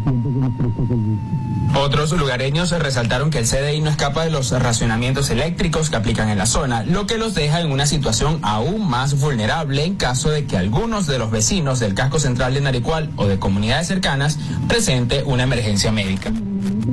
Otros lugareños resaltaron que el CDI no escapa de los racionamientos eléctricos que aplican en la zona, lo que los deja en una situación aún más vulnerable en caso de que algunos de los vecinos del casco central de Naricual o de comunidades cercanas presente una emergencia médica.